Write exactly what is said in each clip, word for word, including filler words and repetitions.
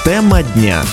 Тема дня.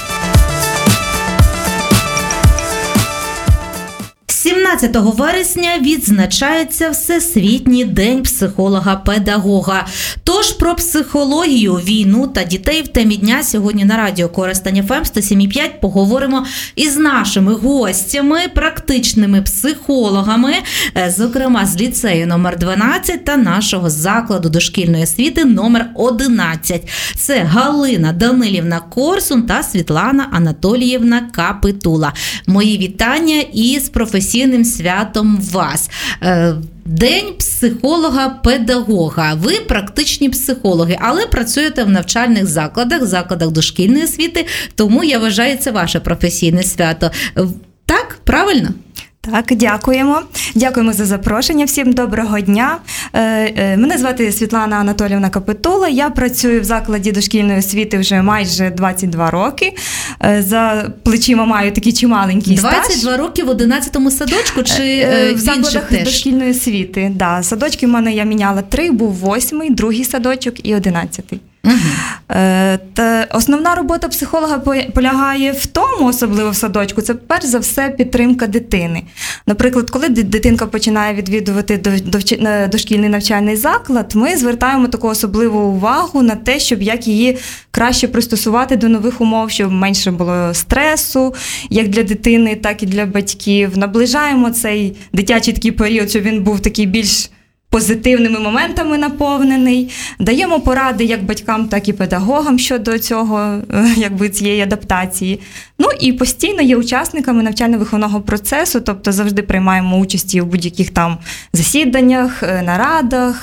сімнадцятого вересня відзначається Всесвітній день психолога-педагога. Тож про психологію, війну та дітей в темі дня сьогодні на радіо Коростень еф ем сто сім і п'ять поговоримо із нашими гостями, практичними психологами, зокрема з ліцею номер дванадцять та нашого закладу дошкільної освіти номер одинадцять. Це Галина Данилівна Корсун та Світлана Анатоліївна Капитула. Мої вітання із професійним святом вас. День психолога-педагога. Ви практичні психологи, але працюєте в навчальних закладах, закладах дошкільної освіти, тому я вважаю, це ваше професійне свято. Так, правильно? Так, дякуємо. Дякуємо за запрошення. Всім доброго дня. Мене звати Світлана Анатоліївна Капитула. Я працюю в закладі дошкільної освіти вже майже двадцять два роки. За плечима маю такий чималенький стаж. двадцять два роки в одинадцятому садочку чи в, в закладах теж? Дошкільної освіти. Да, садочки в мене я міняла три, був восьмий, другий садочок і одинадцятий. Угу. Та основна робота психолога полягає в тому, особливо в садочку, це перш за все підтримка дитини. Наприклад, коли дитинка починає відвідувати дошкільний навчальний заклад, ми звертаємо таку особливу увагу на те, щоб як її краще пристосувати до нових умов, щоб менше було стресу, як для дитини, так і для батьків. Наближаємо цей дитячий такий період, щоб він був такий більш позитивними моментами наповнений, даємо поради як батькам, так і педагогам щодо цього, якби цієї адаптації. Ну і постійно є учасниками навчально-виховного процесу, тобто завжди приймаємо участь у будь-яких там засіданнях, нарадах,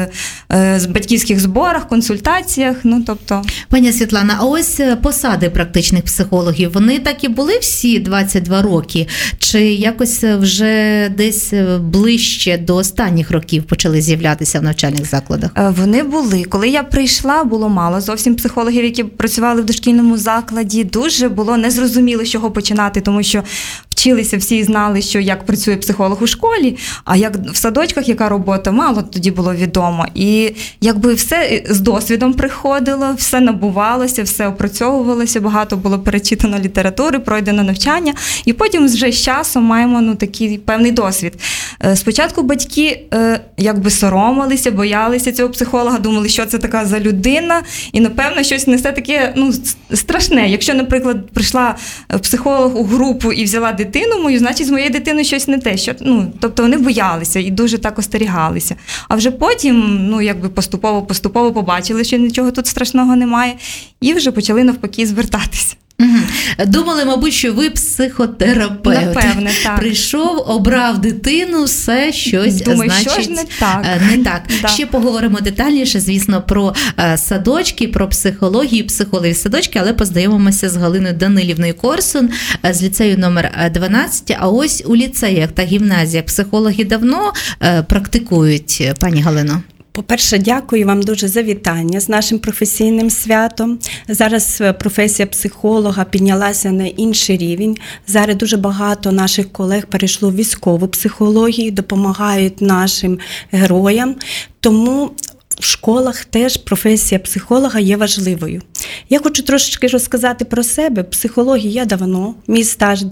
батьківських зборах, консультаціях. Ну, тобто... Пані Світлана, а ось посади практичних психологів, вони так і були всі двадцять два роки? Чи якось вже десь ближче до останніх років почали з'являтися в навчальних закладах? Вони були. Коли я прийшла, було мало зовсім психологів, які працювали в дошкільному закладі. Дуже було незрозуміло, з чого починати, тому що вчилися всі і знали, що як працює психолог у школі, а як в садочках, яка робота, мало тоді було відомо. І якби все з досвідом приходило, все набувалося, все опрацьовувалося, багато було перечитано літератури, пройдено навчання, і потім вже з часом маємо ну, такий певний досвід. Спочатку батьки якби соромилися, боялися цього психолога, думали, що це така за людина, і, напевно, щось несе таке ну, страшне. Якщо, наприклад, прийшла психолог у групу і взяла дитину мою, значить, з моєю дитиною щось не те. Що, ну, тобто вони боялися і дуже так остерігалися. А вже потім, ну, якби поступово-поступово побачили, що нічого тут страшного немає, і вже почали навпаки звертатися. Угу. Думали, мабуть, що ви психотерапевт. Напевне, так. Прийшов, обрав дитину, все щось, Думаю, значить, що ж не так. Не так. Да. Ще поговоримо детальніше, звісно, про садочки, про психологію, психологів садочки, але познайомимося з Галиною Данилівною Корсун з ліцею номер дванадцять. А ось у ліцеях та гімназіях психологи давно практикують, пані Галино? По-перше, дякую вам дуже за вітання з нашим професійним святом. Зараз професія психолога піднялася на інший рівень. Зараз дуже багато наших колег перейшло в військову психологію, допомагають нашим героям. Тому в школах теж професія психолога є важливою. Я хочу трошечки розказати про себе. Психологію я давно, мій стаж